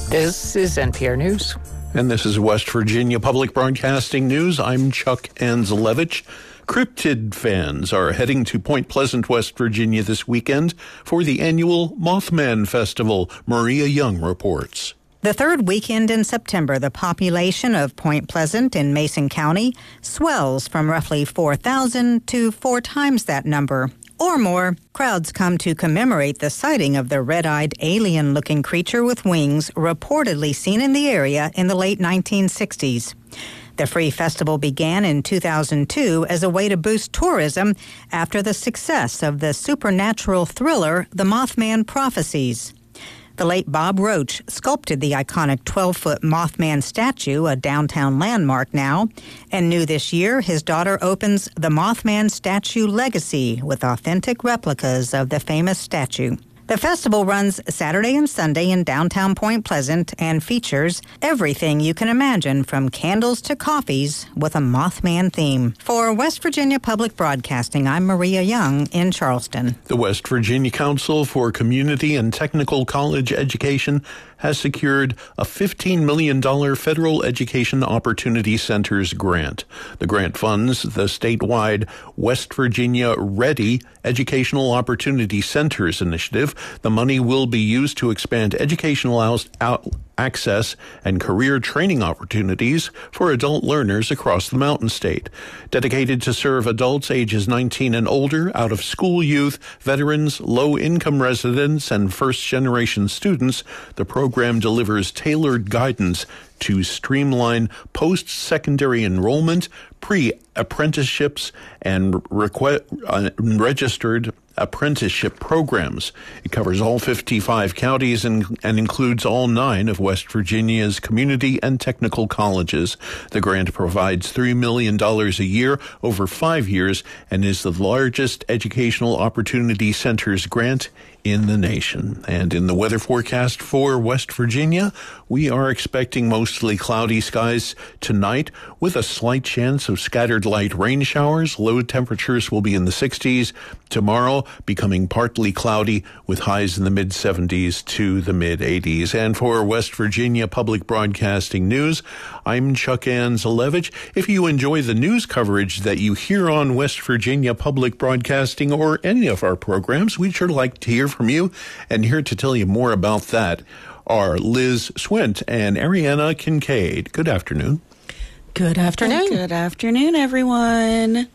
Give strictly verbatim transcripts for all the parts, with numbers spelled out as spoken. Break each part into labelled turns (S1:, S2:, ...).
S1: This is N P R News.
S2: And this is West Virginia Public Broadcasting News. I'm Chuck Anzelevich. Cryptid fans are heading to Point Pleasant, West Virginia this weekend for the annual Mothman Festival. Maria Young reports.
S3: The third weekend in September, the population of Point Pleasant in Mason County swells from roughly four thousand to four times that number or more. Crowds come to commemorate the sighting of the red-eyed alien-looking creature with wings reportedly seen in the area in the late nineteen sixties. The free festival began in two thousand two as a way to boost tourism after the success of the supernatural thriller The Mothman Prophecies. The late Bob Roach sculpted the iconic twelve-foot Mothman statue, a downtown landmark now, and new this year, his daughter opens the Mothman Statue Legacy with authentic replicas of the famous statue. The festival runs Saturday and Sunday in downtown Point Pleasant and features everything you can imagine, from candles to coffees with a Mothman theme. For West Virginia Public Broadcasting, I'm Maria Young in Charleston.
S2: The West Virginia Council for Community and Technical College Education has secured a fifteen million dollars Federal Education Opportunity Centers grant. The grant funds the statewide West Virginia Ready Educational Opportunity Centers initiative. The money will be used to expand educational out- out- access and career training opportunities for adult learners across the Mountain State. Dedicated to serve adults ages nineteen and older, out-of-school youth, veterans, low-income residents, and first-generation students, the program delivers tailored guidance to streamline post-secondary enrollment, pre-apprenticeships, and requ- uh, registered apprenticeship programs. It covers all fifty-five counties and, and includes all nine of West Virginia's community and technical colleges. The grant provides three million dollars a year over five years and is the largest educational opportunity centers grant in the nation. And in the weather forecast for West Virginia, we are expecting mostly cloudy skies tonight with a slight chance of scattered light rain showers. Low temperatures will be in the sixties. Tomorrow, becoming partly cloudy with highs in the mid seventies to the mid eighties. And for West Virginia Public Broadcasting News, I'm Chuck Anzelevich. If you enjoy the news coverage that you hear on West Virginia Public Broadcasting or any of our programs, we'd sure like to hear from you. And here to tell you more about that are Liz Swint and Ariana Kincaid. Good afternoon.
S4: Good afternoon.
S5: Good afternoon, everyone.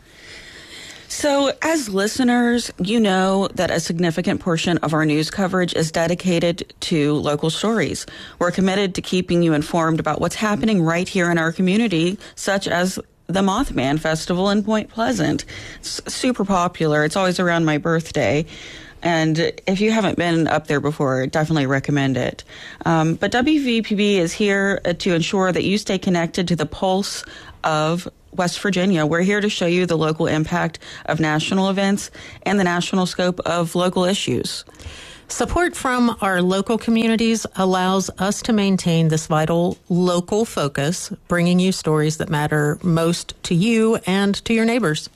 S5: So, as listeners, you know that a significant portion of our news coverage is dedicated to local stories. We're committed to keeping you informed about what's happening right here in our community, such as the Mothman Festival in Point Pleasant. It's super popular. It's always around my birthday. And if you haven't been up there before, definitely recommend it. Um, but W V P B is here to ensure that you stay connected to the pulse of West Virginia. We're here to show you the local impact of national events and the national scope of local issues.
S4: Support from our local communities allows us to maintain this vital local focus, bringing you stories that matter most to you and to your neighbors.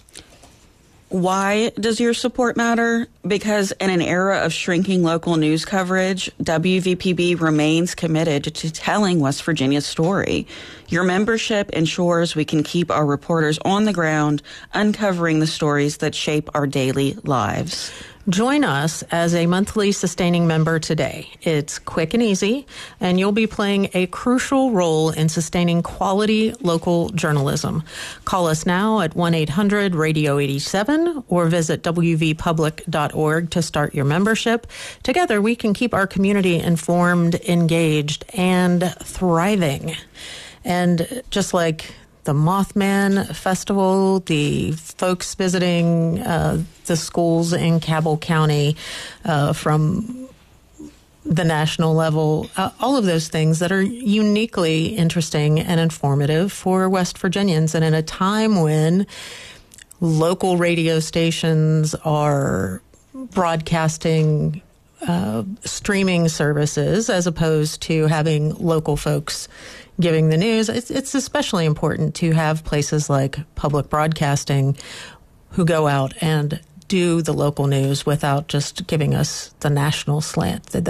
S5: Why does your support matter? Because in an era of shrinking local news coverage, W V P B remains committed to telling West Virginia's story. Your membership ensures we can keep our reporters on the ground, uncovering the stories that shape our daily lives.
S4: Join us as a monthly sustaining member today. It's quick and easy, and you'll be playing a crucial role in sustaining quality local journalism. Call us now at one eight hundred radio eighty-seven or visit w v public dot org to start your membership. Together, we can keep our community informed, engaged, and thriving. And just like the Mothman Festival, the folks visiting uh, the schools in Cabell County uh, from the national level, uh, all of those things that are uniquely interesting and informative for West Virginians. And in a time when local radio stations are broadcasting uh, streaming services as opposed to having local folks giving the news, it's, it's especially important to have places like public broadcasting who go out and do the local news without just giving us the national slant that, that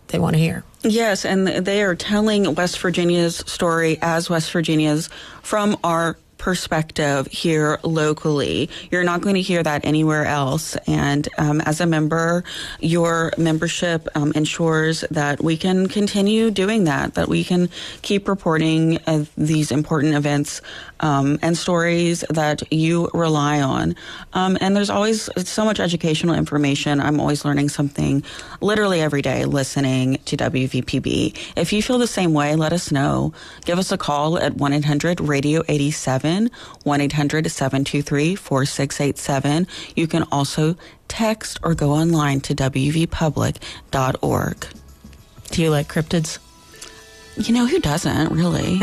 S4: they want to hear.
S5: Yes, and they are telling West Virginia's story as West Virginia's from our perspective here locally. You're not going to hear that anywhere else. And um, as a member, your membership um, ensures that we can continue doing that, that we can keep reporting uh, these important events um, and stories that you rely on. Um, and there's always so much educational information. I'm always learning something literally every day listening to W V P B. If you feel the same way, let us know. Give us a call at one eight hundred radio eighty-seven, one eight hundred seven two three four six eight seven. You can also text or go online to w v public dot org.
S4: Do you like cryptids?
S5: You know, who doesn't, really?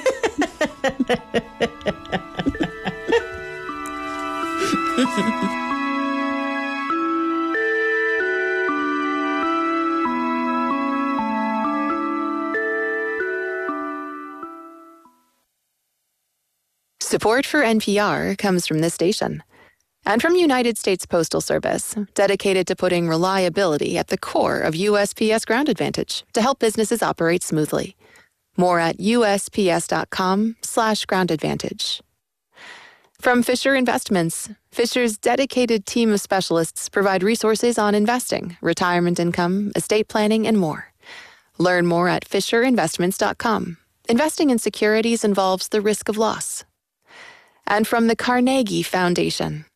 S6: Support for N P R comes from this station and from United States Postal Service, dedicated to putting reliability at the core of U S P S Ground Advantage to help businesses operate smoothly. More at usps.com slash ground advantage. From Fisher Investments, Fisher's dedicated team of specialists provide resources on investing, retirement income, estate planning, and more. Learn more at fisher investments dot com. Investing in securities involves the risk of loss. And from the Carnegie Foundation.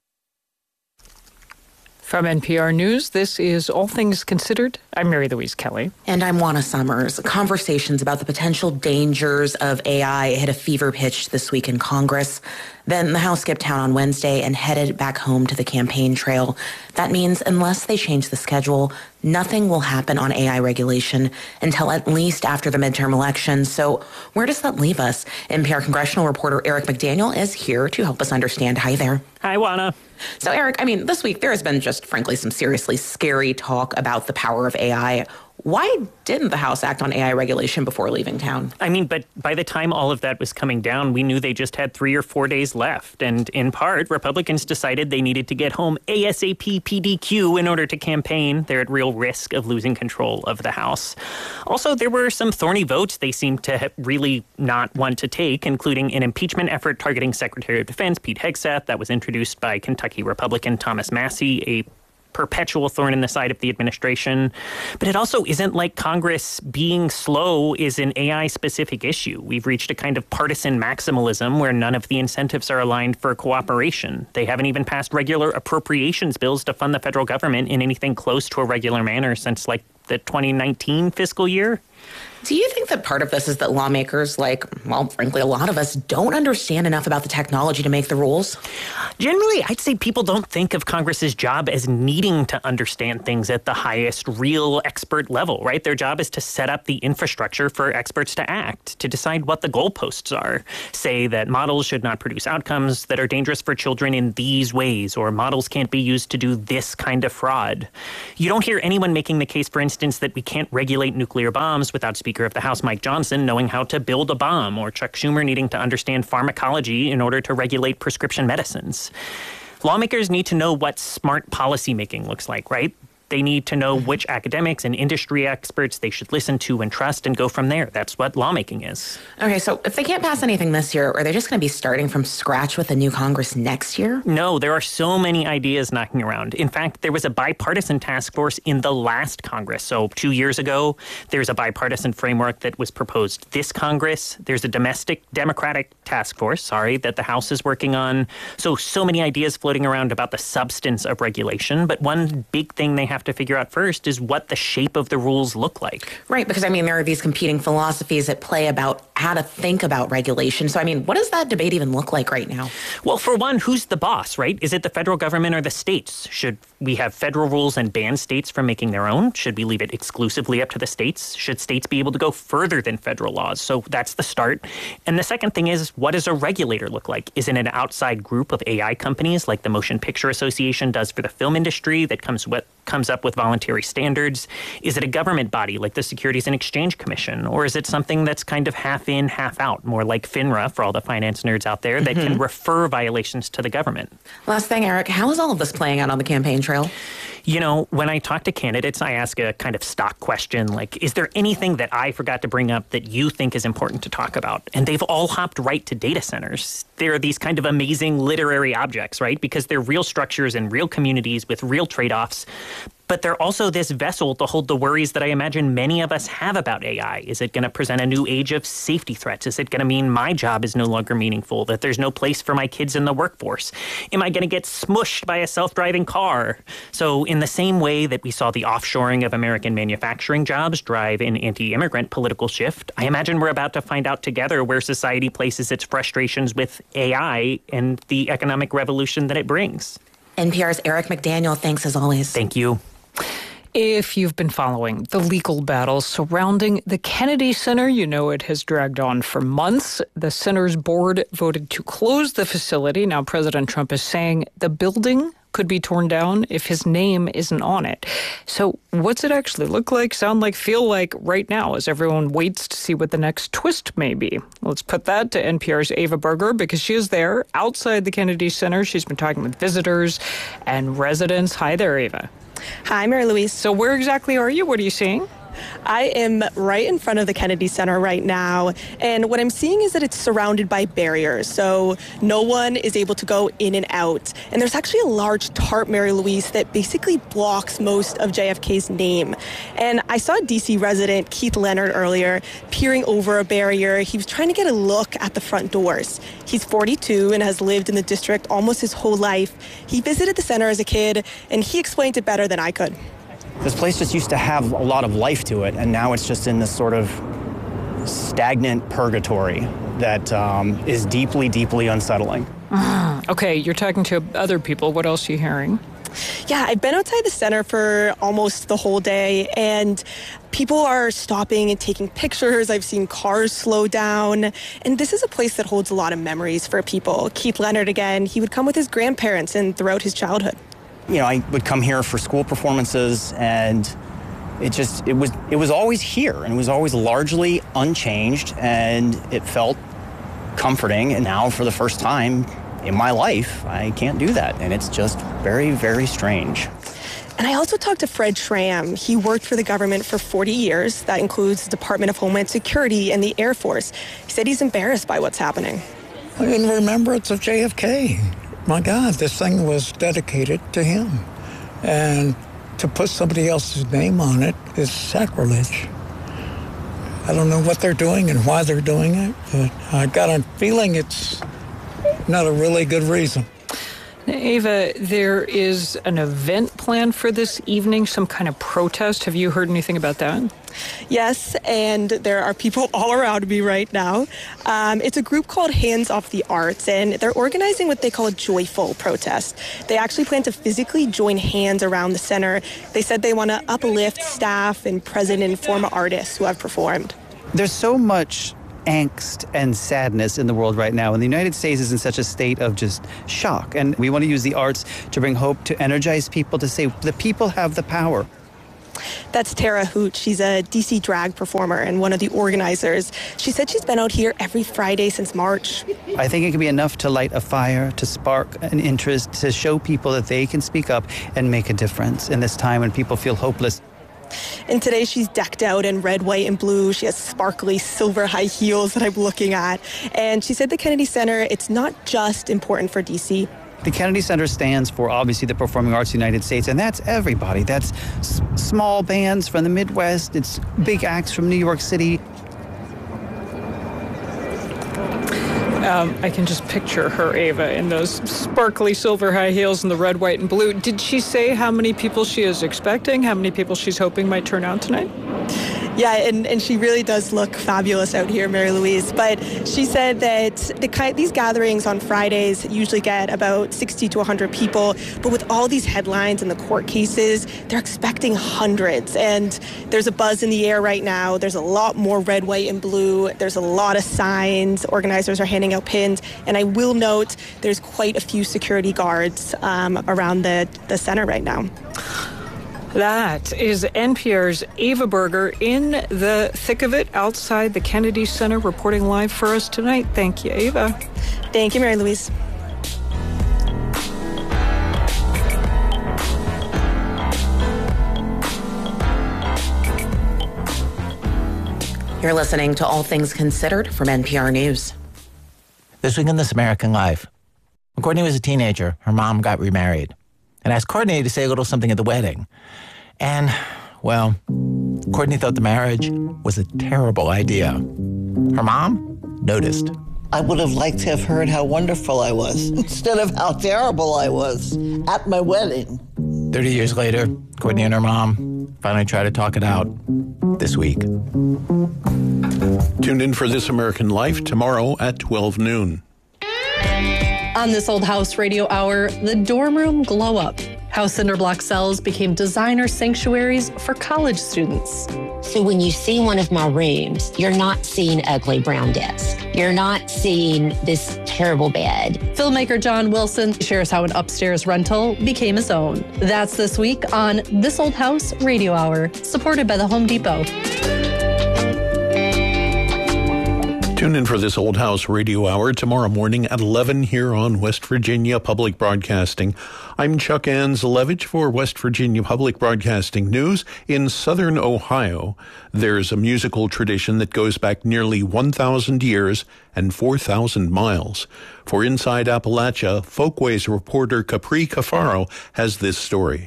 S1: From N P R News, this is All Things Considered. I'm Mary Louise Kelly.
S7: And I'm Juana Summers. Conversations about the potential dangers of A I hit a fever pitch this week in Congress. Then the House skipped town on Wednesday and headed back home to the campaign trail. That means unless they change the schedule, nothing will happen on A I regulation until at least after the midterm elections. So where does that leave us? N P R congressional reporter Eric McDaniel is here to help us understand. Hi there.
S8: Hi, Juana.
S7: So, Eric, I mean, this week there has been just, frankly, some seriously scary talk about the power of A I. Why didn't the House act on A I regulation before leaving town?
S8: I mean, but by the time all of that was coming down, we knew they just had three or four days left. And in part, Republicans decided they needed to get home ASAP P D Q in order to campaign. They're at real risk of losing control of the House. Also, there were some thorny votes they seemed to really not want to take, including an impeachment effort targeting Secretary of Defense Pete Hegseth that was introduced by Kentucky Republican Thomas Massie, a perpetual thorn in the side of the administration. But it also isn't like Congress being slow is an A I-specific issue. We've reached a kind of partisan maximalism where none of the incentives are aligned for cooperation. They haven't even passed regular appropriations bills to fund the federal government in anything close to a regular manner since, like, the twenty nineteen fiscal year.
S7: Do you think that part of this is that lawmakers, like, well, frankly, a lot of us, don't understand enough about the technology to make the rules?
S8: Generally, I'd say people don't think of Congress's job as needing to understand things at the highest real expert level, right? Their job is to set up the infrastructure for experts to act, to decide what the goalposts are. Say that models should not produce outcomes that are dangerous for children in these ways, or models can't be used to do this kind of fraud. You don't hear anyone making the case, for instance, that we can't regulate nuclear bombs without Speaker of the House Mike Johnson knowing how to build a bomb, or Chuck Schumer needing to understand pharmacology in order to regulate prescription medicines. Lawmakers need to know what smart policymaking looks like, right? They need to know which academics and industry experts they should listen to and trust and go from there. That's what lawmaking is.
S7: Okay, so if they can't pass anything this year, are they just going to be starting from scratch with a new Congress next year?
S8: No, there are so many ideas knocking around. In fact, there was a bipartisan task force in the last Congress. So two years ago, there's a bipartisan framework that was proposed this Congress. There's a domestic Democratic task force, sorry, that the House is working on. So, so many ideas floating around about the substance of regulation. But one big thing they have to figure out first is what the shape of the rules look like.
S7: Right, because, I mean, there are these competing philosophies at play about how to think about regulation. So, I mean, what does that debate even look like right now?
S8: Well, for one, who's the boss, right? Is it the federal government or the states? Should we have federal rules and ban states from making their own? Should we leave it exclusively up to the states? Should states be able to go further than federal laws? So that's the start. And the second thing is, what does a regulator look like? Is it an outside group of A I companies like the Motion Picture Association does for the film industry that comes with comes up with voluntary standards? Is it a government body like the Securities and Exchange Commission? Or is it something that's kind of half in, half out, more like FINRA for all the finance nerds out there that mm-hmm. can refer violations to the government.
S7: Last thing, Eric, how is all of this playing out on the campaign trail?
S8: You know, when I talk to candidates, I ask a kind of stock question like, is there anything that I forgot to bring up that you think is important to talk about? And they've all hopped right to data centers. They're these kind of amazing literary objects, right? Because they're real structures in real communities with real trade-offs. But they're also this vessel to hold the worries that I imagine many of us have about A I. Is it going to present a new age of safety threats? Is it going to mean my job is no longer meaningful, that there's no place for my kids in the workforce? Am I going to get smushed by a self-driving car? So in the same way that we saw the offshoring of American manufacturing jobs drive an anti-immigrant political shift, I imagine we're about to find out together where society places its frustrations with A I and the economic revolution that it brings.
S7: N P R's Eric McDaniel, thanks as always.
S8: Thank you.
S1: If you've been following the legal battles surrounding the Kennedy Center, you know it has dragged on for months. The center's board voted to close the facility. Now President Trump is saying the building could be torn down if his name isn't on it. So what's it actually look like, sound like, feel like right now as everyone waits to see what the next twist may be? Let's put that to N P R's Ava Berger because she is there outside the Kennedy Center. She's been talking with visitors and residents. Hi there, Ava.
S9: Hi, Mary Louise.
S1: So where exactly are you? What are you seeing?
S9: I am right in front of the Kennedy Center right now, and what I'm seeing is that it's surrounded by barriers, so no one is able to go in and out. And there's actually a large tarp, Mary Louise, that basically blocks most of J F K's name. And I saw D C resident Keith Leonard earlier peering over a barrier. He was trying to get a look at the front doors. He's forty-two and has lived in the district almost his whole life. He visited the center as a kid, and he explained it better than I could.
S10: This place just used to have a lot of life to it, and now it's just in this sort of stagnant purgatory that um, is deeply, deeply unsettling.
S1: Mm. Okay, you're talking to other people. What else are you hearing?
S9: Yeah, I've been outside the center for almost the whole day, and people are stopping and taking pictures. I've seen cars slow down, and this is a place that holds a lot of memories for people. Keith Leonard, again, he would come with his grandparents and throughout his childhood.
S10: You know, I would come here for school performances, and it just, it was, it was always here, and it was always largely unchanged, and it felt comforting. And now, for the first time in my life, I can't do that, and it's just very, very strange.
S9: And I also talked to Fred Schramm. He worked for the government for forty years. That includes the Department of Homeland Security and the Air Force. He said he's embarrassed by what's happening.
S11: In remembrance of J F K. My God, this thing was dedicated to him. And to put somebody else's name on it is sacrilege. I don't know what they're doing and why they're doing it, but I got a feeling it's not a really good reason.
S1: Ava, there is an event planned for this evening, some kind of protest. Have you heard anything about that?
S9: Yes, and there are people all around me right now. Um, it's a group called Hands Off the Arts, and they're organizing what they call a joyful protest. They actually plan to physically join hands around the center. They said they want to uplift staff and present and former artists who have performed.
S12: There's so much angst and sadness in the world right now, and the United States is in such a state of just shock. And we want to use the arts to bring hope, to energize people, to say the people have the power.
S9: That's Tara Hooch. She's a D C drag performer and one of the organizers. She said she's been out here every Friday since March.
S12: I think it can be enough to light a fire, to spark an interest, to show people that they can speak up and make a difference in this time when people feel hopeless.
S9: And today she's decked out in red, white, and blue. She has sparkly silver high heels that I'm looking at. And she said the Kennedy Center, it's not just important for D C.
S12: The Kennedy Center stands for, obviously, the Performing Arts of the United States, and that's everybody. That's s- small bands from the Midwest. It's big acts from New York City.
S1: Um, I can just picture her, Ava, in those sparkly silver high heels and the red, white, and blue. Did she say how many people she is expecting, how many people she's hoping might turn out tonight?
S9: Yeah, and, and she really does look fabulous out here, Mary Louise. But she said that the kind, these gatherings on Fridays usually get about sixty to one hundred people. But with all these headlines and the court cases, they're expecting hundreds. And there's a buzz in the air right now. There's a lot more red, white, and blue. There's a lot of signs. Organizers are handing out pins. And I will note there's quite a few security guards um, around the, the center right now.
S1: That is N P R's Ava Berger in the thick of it outside the Kennedy Center, reporting live for us tonight. Thank you, Ava.
S9: Thank you, Mary Louise.
S7: You're listening to All Things Considered from N P R News.
S13: This week in This American Life. When Courtney was a teenager, her mom got remarried and asked Courtney to say a little something at the wedding. And, well, Courtney thought the marriage was a terrible idea. Her mom noticed.
S14: I would have liked to have heard how wonderful I was instead of how terrible I was at my wedding.
S13: Thirty years later, Courtney and her mom finally tried to talk it out this week.
S2: Tune in for This American Life tomorrow at twelve noon.
S15: On This Old House Radio Hour, the dorm room glow up. How cinder block cells became designer sanctuaries for college students.
S16: So when you see one of my rooms, you're not seeing ugly brown desk. You're not seeing this terrible bed.
S15: Filmmaker John Wilson shares how an upstairs rental became his own. That's this week on This Old House Radio Hour, supported by the Home Depot.
S2: Tune in for This Old House Radio Hour tomorrow morning at eleven here on West Virginia Public Broadcasting. I'm Chuck Anzelevich for West Virginia Public Broadcasting News. In southern Ohio, there's a musical tradition that goes back nearly one thousand years and four thousand miles. For Inside Appalachia, Folkways reporter Capri Cafaro has this story.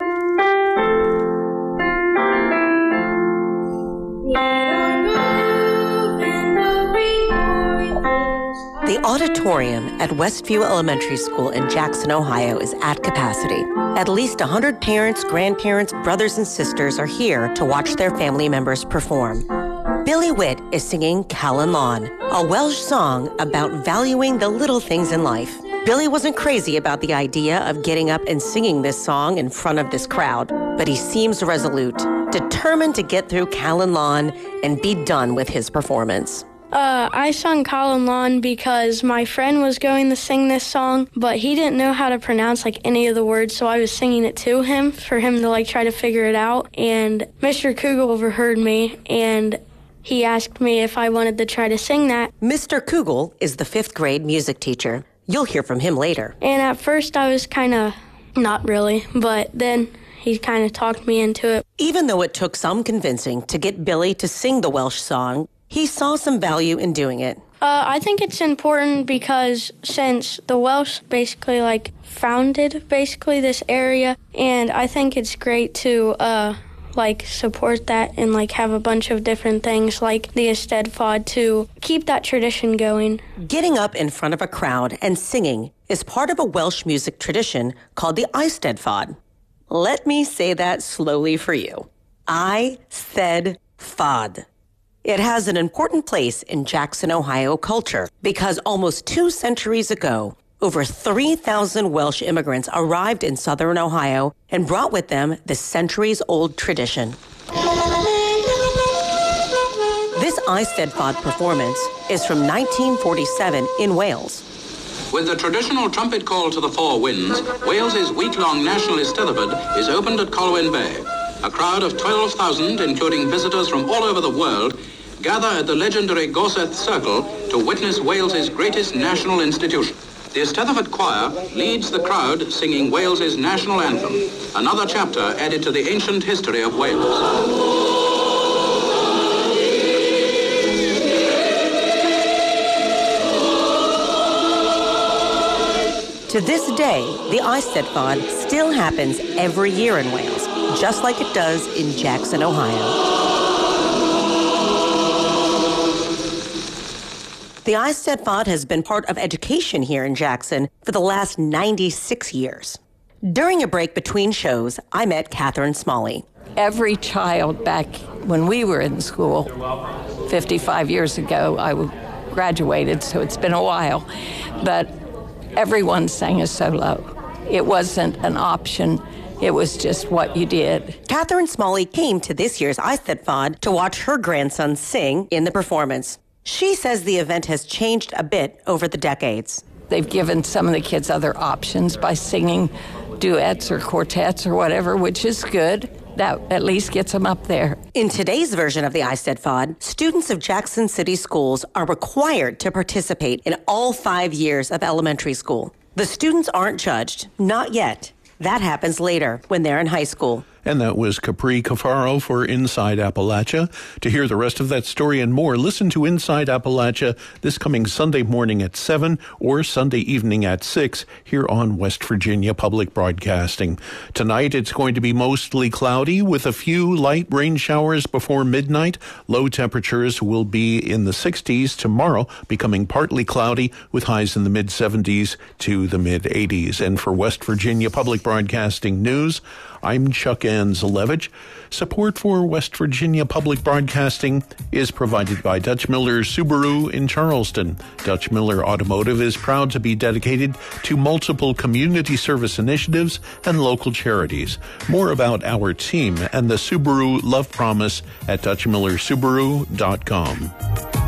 S17: The auditorium at Westview Elementary School in Jackson, Ohio is at capacity. At least one hundred parents, grandparents, brothers, and sisters are here to watch their family members perform. Billy Witt is singing Callan Lawn, a Welsh song about valuing the little things in life. Billy wasn't crazy about the idea of getting up and singing this song in front of this crowd, but he seems resolute, determined to get through Callan Lawn and be done with his performance.
S18: Uh, I sung Callan Lawn because my friend was going to sing this song, but he didn't know how to pronounce like any of the words, so I was singing it to him for him to like try to figure it out. And Mister Kugel overheard me, and he asked me if I wanted to try to sing that.
S17: Mister Kugel is the fifth grade music teacher. You'll hear from him later.
S18: And at first I was kind of not really, but then he kind of talked me into it.
S17: Even though it took some convincing to get Billy to sing the Welsh song, he saw some value in doing it.
S18: Uh, I think it's important because since the Welsh basically like founded basically this area, and I think it's great to uh, like support that and like have a bunch of different things like the Eisteddfod to keep that tradition going.
S17: Getting up in front of a crowd and singing is part of a Welsh music tradition called the Eisteddfod. Let me say that slowly for you. Eisteddfod. It has an important place in Jackson, Ohio culture because almost two centuries ago, over three thousand Welsh immigrants arrived in southern Ohio and brought with them the centuries-old tradition. This Eisteddfod performance is from nineteen forty-seven in Wales.
S19: With the traditional trumpet call to the four winds, Wales's week-long national Eisteddfod is opened at Colwyn Bay. A crowd of twelve thousand, including visitors from all over the world, gather at the legendary Gorseth Circle to witness Wales's greatest national institution. The Eisteddfod Choir leads the crowd singing Wales's national anthem, another chapter added to the ancient history of Wales.
S17: To this day, the Eisteddfod still happens every year in Wales, just like it does in Jackson, Ohio. The Eisteddfod has been part of education here in Jackson for the last ninety-six years. During a break between shows, I met Catherine Smalley.
S20: Every child back when we were in school, fifty-five years ago, I graduated, so it's been a while, but everyone sang a solo. It wasn't an option. It was just what you did.
S17: Catherine Smalley came to this year's Eisteddfod to watch her grandson sing in the performance. She says the event has changed a bit over the decades.
S20: they've given some of the kids other options by singing duets or quartets or whatever, which is good. That at least gets them up there.
S17: In today's version of the I S T E D F O D, students of Jackson City schools are required to participate in all five years of elementary school. The students aren't judged, not yet. That happens later when they're in high school.
S2: And that was Capri Cafaro for Inside Appalachia. To hear the rest of that story and more, listen to Inside Appalachia this coming Sunday morning at seven or Sunday evening at six here on West Virginia Public Broadcasting. Tonight, it's going to be mostly cloudy with a few light rain showers before midnight. Low temperatures will be in the sixties. Tomorrow, becoming partly cloudy with highs in the mid seventies to the mid eighties. And for West Virginia Public Broadcasting News, I'm Chuck Anzelevich. Support for West Virginia Public Broadcasting is provided by Dutch Miller Subaru in Charleston. Dutch Miller Automotive is proud to be dedicated to multiple community service initiatives and local charities. More about our team and the Subaru Love Promise at Dutch Miller Subaru dot com.